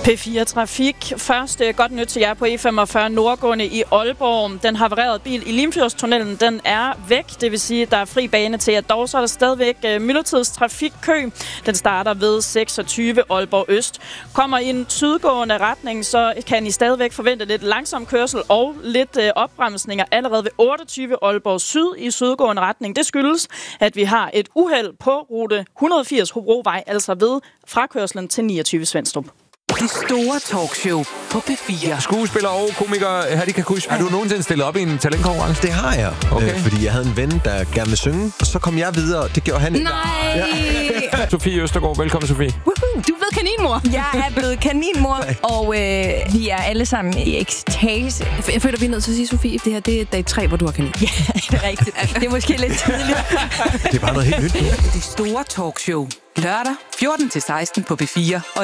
P4 Trafik. Først godt nyt til jer på E45 nordgående i Aalborg. Den havarerede bil i Limfjordstunnelen, den er væk. Det vil sige, at der er fri bane til, at dog så er der stadigvæk myldretidstrafikkø. Den starter ved 26 Aalborg Øst. Kommer i en sydgående retning, så kan I stadigvæk forvente lidt langsom kørsel og lidt opbremsninger allerede ved 28 Aalborg Syd i sydgående retning. Det skyldes, at vi har et uheld på rute 180 Hobrovej, altså ved frakørslen til 29 Svendstrup. Det store talkshow på P4. Skuespiller og komiker Hattie Kush. Har du nogensinde stillet op i en talentkonkurrence? Det har jeg, okay. Fordi jeg havde en ven, der gerne ville synge, og så kom jeg videre, det gjorde han ikke. Nej! Ja. Sofie Østergaard, velkommen Sofie. Woohoo. Du er blevet kaninmor. Jeg er blevet kaninmor, og vi er alle sammen i ekstase. Jeg føler, vi er nødt til at sige, Sofie, det her det er dag 3, hvor du har kanin. Ja, det er rigtigt. Det er måske lidt tidligt. Det er bare noget helt nyt. Det store talkshow. Lørdag 14-16 på P4.